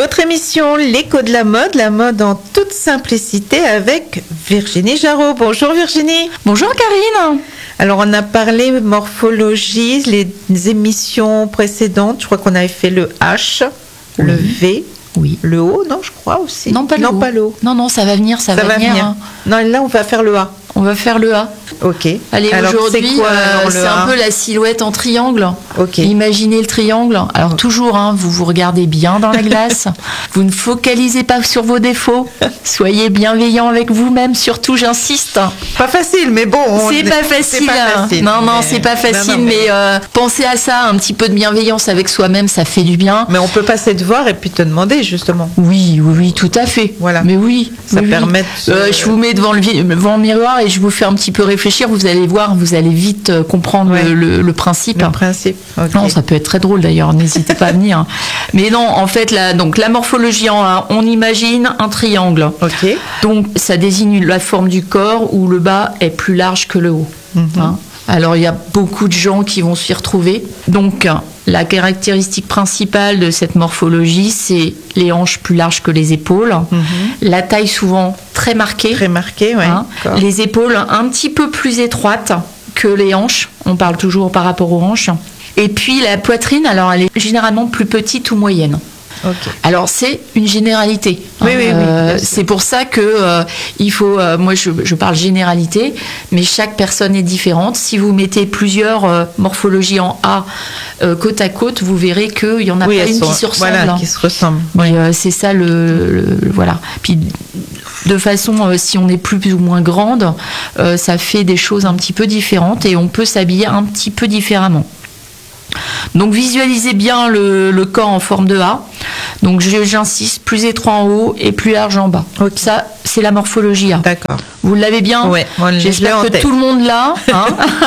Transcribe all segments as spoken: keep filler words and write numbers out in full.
Votre émission L'écho de la mode, la mode en toute simplicité avec Virginie Jarreau. Bonjour Virginie. Bonjour Karine. Alors on a parlé morphologie, les émissions précédentes, je crois qu'on avait fait le H, oui. le V, oui. le O, non je crois aussi. Non pas le non, O. Pas le O. Non, non, ça va venir, ça, ça va, va venir. venir. Hein. Non, là on va faire le A. On va faire le A. Ok. Allez, alors, aujourd'hui, c'est, quoi, euh, alors, c'est un peu la silhouette en triangle. Ok. Imaginez le triangle. Alors, toujours, hein, vous vous regardez bien dans la glace. Vous ne focalisez pas sur vos défauts. Soyez bienveillant avec vous-même, surtout, j'insiste. Pas facile, mais bon. On... C'est pas facile. C'est pas facile non, non, mais... c'est pas facile, non, non, mais, mais euh, pensez à ça. Un petit peu de bienveillance avec soi-même, ça fait du bien. Mais on peut passer te voir et puis te demander, justement. Oui, oui, oui, tout à fait. Voilà. Mais oui. Ça oui, permet oui. de... Euh, je vous mets devant le, devant le miroir et je vous fais un petit peu réfléchir. Vous allez voir, vous allez vite euh, comprendre ouais. le, le, le principe. Le principe. Okay. Non, ça peut être très drôle d'ailleurs. N'hésitez pas à venir. Mais non, en fait, la, donc la morphologie en A, on imagine un triangle. Ok. Donc, ça désigne la forme du corps où le bas est plus large que le haut. Mm-hmm. Hein. Alors, il y a beaucoup de gens qui vont s'y retrouver. Donc, la caractéristique principale de cette morphologie, c'est les hanches plus larges que les épaules. Mm-hmm. La taille souvent très marquée. Très marquée, oui. Hein. Les épaules un petit peu plus étroites que les hanches. On parle toujours par rapport aux hanches. Et puis, la poitrine, alors, elle est généralement plus petite ou moyenne. Okay. Alors c'est une généralité. Oui, hein, oui, oui, euh, c'est pour ça que euh, il faut. Euh, moi, je, je parle généralité, mais chaque personne est différente. Si vous mettez plusieurs euh, morphologies en A euh, côte à côte, vous verrez qu'il y en a oui, pas une sont, qui se ressemble. Voilà, qui se ressemble. Mais euh, c'est ça le, le, le voilà. Puis de façon, euh, si on est plus ou moins grande, euh, ça fait des choses un petit peu différentes et on peut s'habiller un petit peu différemment. Donc visualisez bien le, le corps en forme de A. Donc j'insiste, plus étroit en haut et plus large en bas. Okay. Ça, c'est la morphologie A. D'accord. Vous l'avez bien ? Ouais, j'espère que tête. Tout le monde l'a. Hein.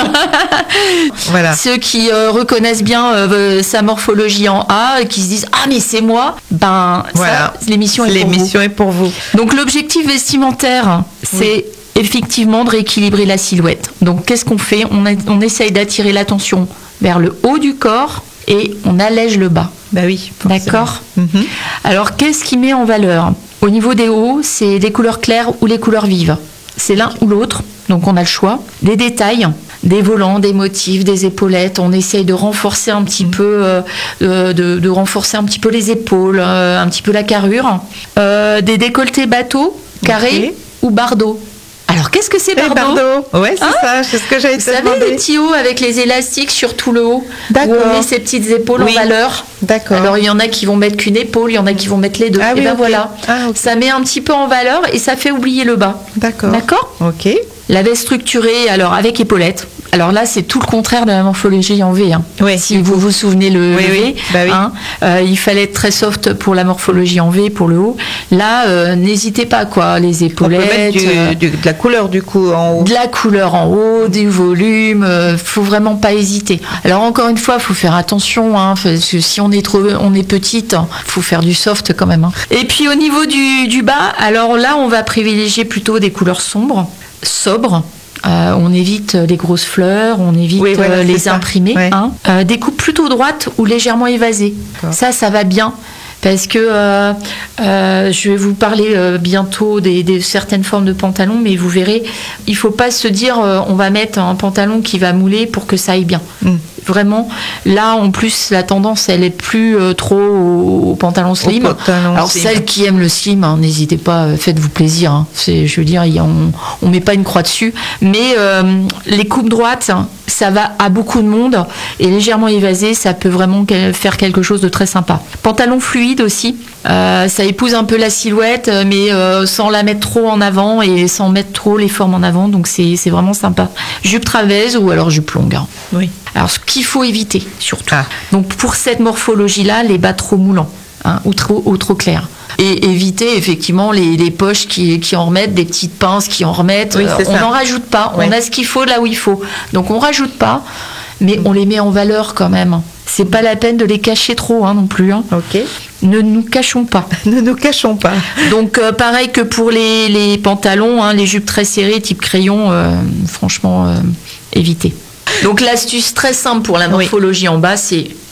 Voilà. Ceux qui euh, reconnaissent bien euh, sa morphologie en A et qui se disent « Ah mais c'est moi !» Ben voilà. ça, l'émission, est, l'émission est pour vous. Donc l'objectif vestimentaire, c'est... Oui. Effectivement de rééquilibrer la silhouette. Donc qu'est-ce qu'on fait ? on, a, on essaye d'attirer l'attention vers le haut du corps et on allège le bas. Bah oui. D'accord ? Mm-hmm. Alors qu'est-ce qui met en valeur ? Au niveau des hauts, c'est les couleurs claires ou les couleurs vives. C'est l'un ou l'autre, donc on a le choix. Des détails, des volants, des motifs, des épaulettes. On essaye de renforcer un petit mmh. peu, euh, de, de renforcer un petit peu les épaules, euh, un petit peu la carrure. Euh, des décolletés bateaux, carrés okay. ou bardeaux. Alors, qu'est-ce que c'est bardeau ? Bardeau. Ouais, c'est hein ça, c'est ce que j'avais te demandé. Vous savez, les petits hauts avec les élastiques sur tout le haut, D'accord. où on met ses petites épaules oui. en valeur. D'accord. Alors, il y en a qui vont mettre qu'une épaule, il y en a qui vont mettre les deux. Ah, et oui, ben okay. voilà, ah, okay. ça met un petit peu en valeur et ça fait oublier le bas. D'accord. D'accord ? Ok. La veste structurée, alors avec épaulettes. Alors là, c'est tout le contraire de la morphologie en V. Hein. Oui. Si vous vous souvenez le, oui, le V, oui. Bah oui. Hein, euh, il fallait être très soft pour la morphologie en V, pour le haut. Là, euh, n'hésitez pas, quoi. Les épaulettes. On peut mettre du, euh, du, de la couleur du coup en haut. De la couleur en haut, du volume. Euh, faut vraiment pas hésiter. Alors encore une fois, faut faire attention, hein, parce que si on est trop, on est petite, faut faire du soft quand même. Hein. Et puis au niveau du, du bas, alors là, on va privilégier plutôt des couleurs sombres, sobres. Euh, on évite les grosses fleurs, on évite oui, voilà, euh, les imprimés. Ouais. Hein. Euh, des coupes plutôt droites ou légèrement évasées. D'accord. Ça, ça va bien. Parce que euh, euh, je vais vous parler euh, bientôt des, des certaines formes de pantalons, mais vous verrez, il ne faut pas se dire euh, on va mettre un pantalon qui va mouler pour que ça aille bien. Mm. Vraiment, là en plus la tendance elle est plus euh, trop au, au pantalon slim. Au pantalon Alors slim. Celles qui aiment le slim, hein, n'hésitez pas, faites-vous plaisir. Hein. C'est, je veux dire, y a, on on met pas une croix dessus, mais euh, les coupes droites, ça va à beaucoup de monde et légèrement évasé, ça peut vraiment faire quelque chose de très sympa. Pantalon fluide aussi, euh, ça épouse un peu la silhouette, mais euh, sans la mettre trop en avant et sans mettre trop les formes en avant, donc c'est c'est vraiment sympa. Jupe travers ou alors jupe longue. Hein. Oui. Alors, ce qu'il faut éviter, surtout. Ah. Donc, pour cette morphologie-là, les bas trop moulants, hein, ou trop, ou trop clairs. Et éviter, effectivement, les, les poches qui, qui en remettent, des petites pinces qui en remettent. Oui, euh, on n'en rajoute pas. Oui. On a ce qu'il faut là où il faut. Donc, on rajoute pas, mais on les met en valeur quand même. C'est pas la peine de les cacher trop, hein, non plus. Hein. Ok. Ne nous cachons pas. Ne nous cachons pas. Donc, euh, pareil que pour les, les pantalons, hein, les jupes très serrées, type crayon, euh, franchement, euh, évitez. Donc l'astuce très simple pour la morphologie oui. en bas, c'est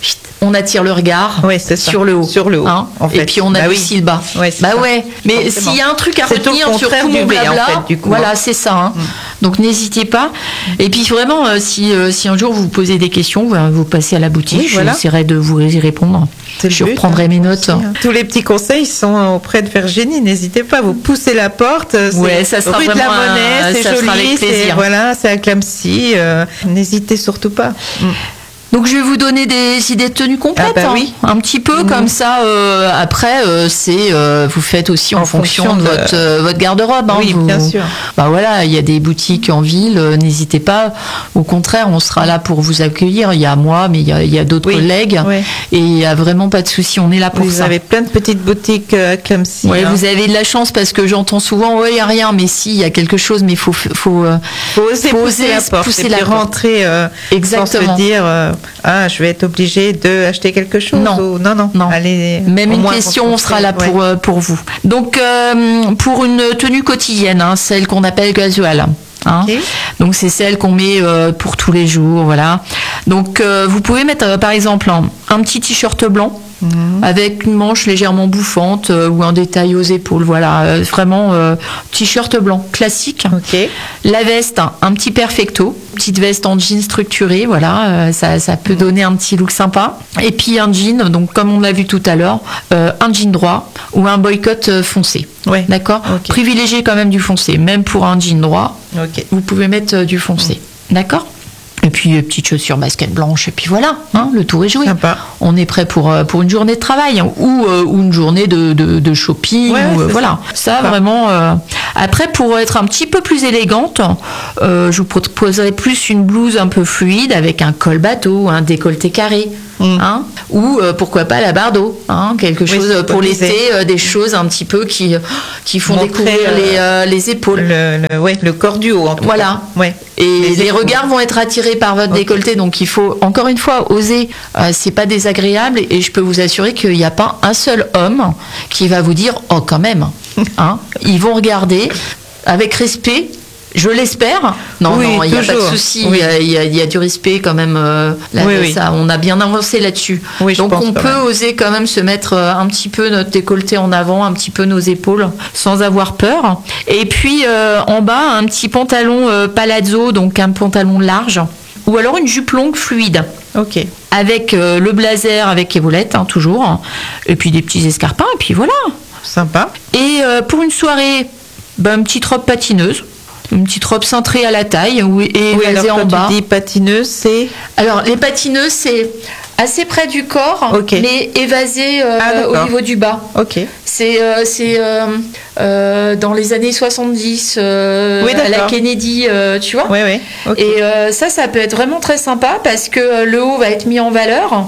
on attire le regard Ouais, c'est ça. sur le haut. Sur le haut, hein. en fait. Et puis on Bah oui. adoucit le bas. Ouais, c'est bah ça. ouais. Mais Forcément. s'il y a un truc à C'est au retenir sur contraire tout mon du V, en blabla, fait, du coup, voilà, hein. c'est ça. Hein. Mm. Donc n'hésitez pas. Et puis vraiment, euh, si, euh, si un jour vous vous posez des questions, vous, vous passez à la boutique, Oui, voilà. j'essaierai de vous y répondre. C'est le Je but, reprendrai hein, mes moi notes. aussi, hein. Tous les petits conseils sont auprès de Virginie. N'hésitez pas, vous poussez la porte. C'est Ouais, ça sera rue de la vraiment un- Monnaie, c'est ça sera joli, avec c'est plaisir. voilà, c'est à Clamecy. euh, N'hésitez surtout pas. Mm. Donc je vais vous donner des idées de tenue complètes, Ah bah hein, oui. un petit peu Mmh. comme ça. euh, après, euh, c'est euh, vous faites aussi en, En fonction, fonction de, de- votre, euh, votre garde-robe. hein, Oui, vous- bien sûr. Bah voilà, il y a des boutiques en ville. euh, N'hésitez pas. Au contraire, on sera là pour vous accueillir. Il y a moi, mais il y a, il y a d'autres Oui, collègues. ouais. Et il y a vraiment pas de souci. On est là pour Vous ça. avez plein de petites boutiques euh, à Clamecy. Ouais, hein. vous avez de la chance parce que j'entends souvent, ouais, il y a rien, mais si, il y a quelque chose, mais il faut, faut, euh, Faut oser faut pousser oser la porte pousser et la puis porte. rentrer euh, sans Exactement. se dire euh, ah je vais être obligée de acheter quelque chose. Non. ou- non, non, Non. Allez, Même au une moins question, on rencontrer, sera là ouais. pour, euh, pour vous. Donc, euh, pour une tenue quotidienne, hein, celle qu'on appelle casual. Hein. Ok. Donc, c'est celle qu'on met euh, pour tous les jours. Voilà. Donc, euh, vous pouvez mettre, euh, par exemple, un, un petit t-shirt blanc. Mhm. Avec une manche légèrement bouffante euh, ou un détail aux épaules. Voilà, euh, vraiment euh, t-shirt blanc classique. Ok. La veste, un, un petit perfecto, petite veste en jean structuré, voilà, euh, ça, ça peut donner un petit look sympa. Et puis un jean, donc comme on l'a vu tout à l'heure, euh, un jean droit ou un boycott euh, foncé. Ouais. D'accord. Ok. Privilégiez quand même du foncé, même pour un jean droit, Ok. vous pouvez mettre euh, du foncé. D'accord. Et puis euh, petites chaussures basket blanche, et puis voilà, hein, le tour est joué. Sympa. On est prêt pour, euh, pour une journée de travail hein, ou, euh, ou une journée de, de, de shopping. Ouais, ou, euh, c'est voilà, ça, Sympa. vraiment. euh, Après, pour être un petit peu plus élégante, euh, je vous proposerai plus une blouse un peu fluide avec un col bateau, un décolleté carré. Mm. Hein, ou euh, pourquoi pas la bardeau, hein, quelque Oui, chose c'est euh, pour ce qu'on disait. l'été, euh, des choses un petit peu qui, qui font Montrer, découvrir euh, les, euh, les épaules. Le, le, ouais, le corps du haut en tout Voilà. cas. Ouais. Et Les les, épaules. regards vont être attirés par votre Ok. décolleté, donc il faut encore une fois oser. Euh, c'est pas désagréable et je peux vous assurer qu'il n'y a pas un seul homme qui va vous dire oh quand même. Hein. Ils vont regarder avec respect. Je l'espère. Non, Oui, non, il n'y a pas de toujours. souci. Oui. Il y a- il y, a- il y a du respect quand même. euh, là, Oui, oui. ça, on a bien avancé là-dessus. Oui, je Donc pense on quand peut même. oser quand même se mettre euh, un petit peu notre décolleté en avant, un petit peu nos épaules, sans avoir peur. Et puis euh, en bas, un petit pantalon euh, palazzo, donc un pantalon large, ou alors une jupe longue fluide. Ok. Avec euh, le blazer avec épaulette, hein, toujours, et puis des petits escarpins, et puis voilà. Sympa. Et euh, pour une soirée, ben, une petite robe patineuse, une petite robe cintrée à la taille ou- et Oui, évasée alors en quand bas. tu dis patineuse, c'est Alors les patineuses, c'est assez près du corps, Ok. mais évasé euh, Ah, au d'accord. niveau du bas. ok. C'est euh, c'est, euh, euh, dans les années soixante-dix, euh, Oui, à la d'accord. Kennedy, euh, tu vois. Oui, oui. Ok. Et euh, ça, ça peut être vraiment très sympa parce que euh, le haut va être mis en valeur.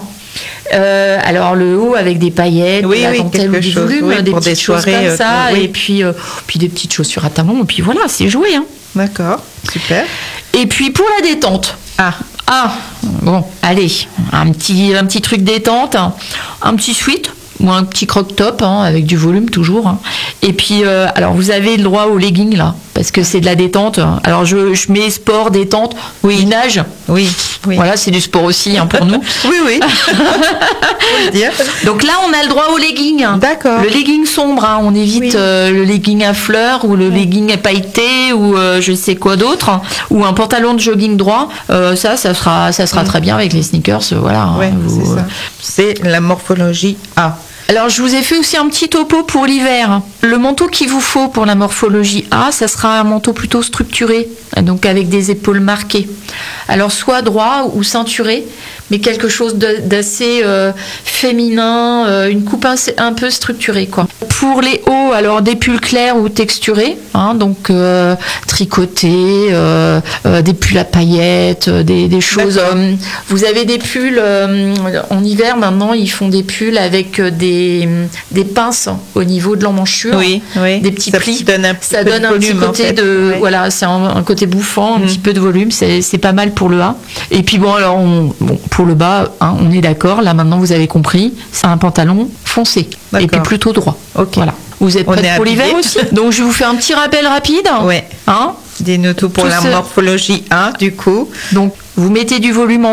Euh, alors le haut avec des paillettes, Oui, de la oui, dentelle ou quelque du chose, volume, oui, des pour petites des choses soirées, comme euh, ça, oui. et puis, euh, puis des petites chaussures à talons, et puis voilà, c'est joué. Hein. D'accord. Super. Et puis pour la détente, Ah. ah, bon, allez, un petit, un petit truc détente, un, un petit sweat ou un petit croc-top hein, avec du volume toujours. Hein. Et puis, euh, alors vous avez le droit aux leggings là, parce que c'est de la détente. Alors je, je mets sport, détente, oui, nage. Oui. Oui. Voilà, c'est du sport aussi hein, pour nous. Oui, oui. Faut le dire. Donc là, on a le droit au legging. D'accord. Le legging sombre, hein, on évite Oui. euh, le legging à fleurs ou le legging pailleté ou euh, je sais quoi d'autre, hein, ou un pantalon de jogging droit. Euh, ça, ça sera, ça sera Mm. très bien avec les sneakers. euh, Voilà. hein, Ouais, vous- c'est ça. C'est la morphologie A. Alors, je vous ai fait aussi un petit topo pour l'hiver. Le manteau qu'il vous faut pour la morphologie A, ça sera un manteau plutôt structuré, donc avec des épaules marquées. Alors, soit droit ou ceinturé, mais quelque chose de- d'assez euh, féminin, euh, une coupe un, un peu structurée, quoi. Pour les hauts, alors des pulls clairs ou texturés, hein, donc euh, tricotés, euh, euh, des pulls à paillettes, euh, des, des choses. D'accord. euh, vous avez des pulls euh, en hiver maintenant, ils font des pulls avec euh, des, des pinces au niveau de l'emmanchure. Oui, oui. Des petits ça plis. Donne un petit Ça peu donne de un volume, petit en côté fait. de Ouais. voilà, c'est un, un côté bouffant, un Mm. petit peu de volume, c'est c'est pas mal pour le A. Et puis bon alors on- bon, pour le bas, hein, on est d'accord. Là maintenant vous avez compris, c'est un pantalon foncé et puis D'accord. plutôt droit. Ok. Voilà. Vous êtes On prêts est pour l'hiver habillés. aussi. Donc je vais vous faire un petit rappel rapide. Ouais. Hein. Dis-nous tout pour Tout la ce- morphologie A, du coup. Donc vous mettez du volume en haut.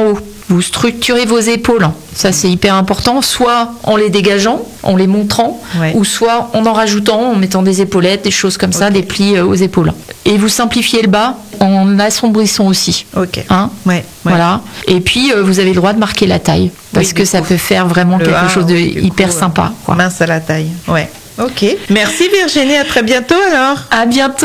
vous structurez vos épaules. Ça, c'est hyper important, soit en les dégageant, en les montrant, Ouais. ou soit en en rajoutant, en mettant des épaulettes, des choses comme ça, Ok. des plis euh, aux épaules. Et vous simplifiez le bas en assombrissant aussi. Ok. Hein, Ouais, ouais. voilà. Et puis, euh, vous avez le droit de marquer la taille, parce Oui, que du ça coup. peut faire vraiment Le quelque A, chose de oui, du hyper coup, euh, sympa. Quoi. Mince à la taille. Ouais. Ok. Merci Virginie, à très bientôt alors. À bientôt.